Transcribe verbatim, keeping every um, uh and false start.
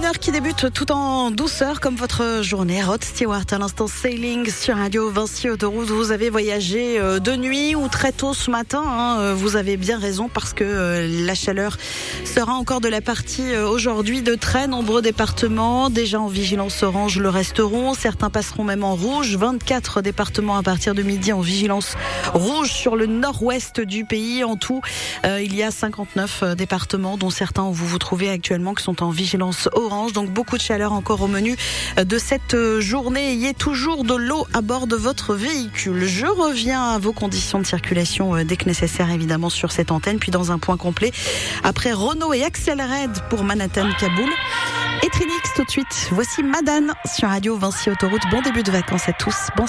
heure qui débute tout en douceur comme votre journée. Rod Stewart à l'instant Sailing sur Radio Vinci Autoroute. Vous avez voyagé de nuit ou très tôt ce matin, hein. Vous avez bien raison parce que la chaleur sera encore de la partie aujourd'hui de très nombreux départements. Déjà en vigilance orange le resteront. Certains passeront même en rouge. vingt-quatre départements à partir de midi en vigilance rouge sur le nord-ouest du pays. En tout, euh, il y a cinquante-neuf départements dont certains où vous vous trouvez actuellement qui sont en vigilance orange. Donc beaucoup de chaleur encore au menu de cette journée. Ayez toujours de l'eau à bord de votre véhicule. Je reviens à vos conditions de circulation dès que nécessaire évidemment sur cette antenne. Puis dans un point complet, après Renault et Axel Red pour Manhattan Kaboul et Trinix tout de suite. Voici Madane sur Radio Vinci Autoroute. Bon début de vacances à tous. Bon